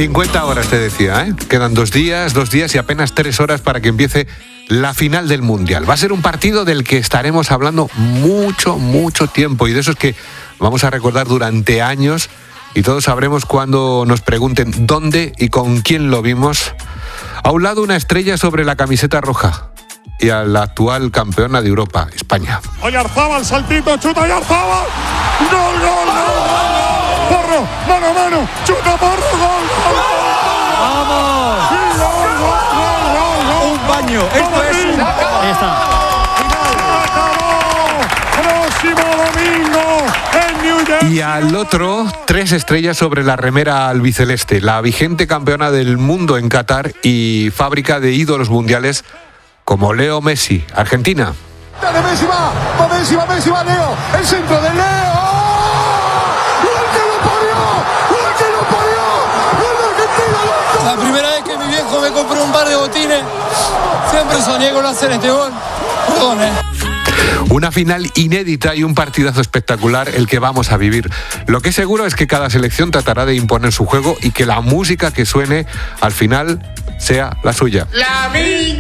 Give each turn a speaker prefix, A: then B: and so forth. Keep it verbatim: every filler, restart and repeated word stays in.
A: cincuenta horas te decía, ¿eh? Quedan dos días, dos días y apenas tres horas para que empiece la final del Mundial. Va a ser un partido del que estaremos hablando mucho, mucho tiempo y de esos que vamos a recordar durante años y todos sabremos cuando nos pregunten dónde y con quién lo vimos. A un lado una estrella sobre la camiseta roja y a la actual campeona de Europa, España.
B: Oyarzabal, saltito, chuta Oyarzabal. ¡Gol, gol, gol! ¡Porro, mano a mano! ¡Chuta, porro, gol, gol!
C: ¡Vamos!
B: Sí, gol, gol, gol, gol, gol.
C: Un baño, esto es un... Ahí está.
B: Próximo domingo en New Jersey.
A: Y al otro, tres estrellas sobre la remera albiceleste, la vigente campeona del mundo en Qatar y fábrica de ídolos mundiales como Leo Messi, Argentina.
D: Dale, Messi va, va Messi, va Messi, va Leo, el centro de Leo. ¡Gol que lo parió! ¡Gol que lo parió! ¡Gol de Argentina, loco!
E: La primera vez que mi viejo me compró un par de botines, siempre soñé con hacer este gol. Perdón, eh.
A: Una final inédita y un partidazo espectacular el que vamos a vivir. Lo que es seguro es que cada selección tratará de imponer su juego y que la música que suene al final sea la suya.
F: La